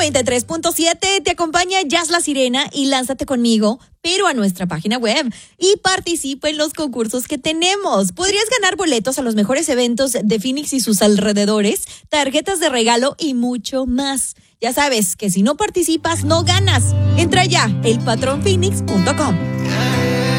93.7 te acompaña Jazz La Sirena y lánzate conmigo, pero a nuestra página web y participa en los concursos que tenemos. Podrías ganar boletos a los mejores eventos de Phoenix y sus alrededores, tarjetas de regalo y mucho más. Ya sabes que si no participas, no ganas. Entra ya, elpatronphoenix.com.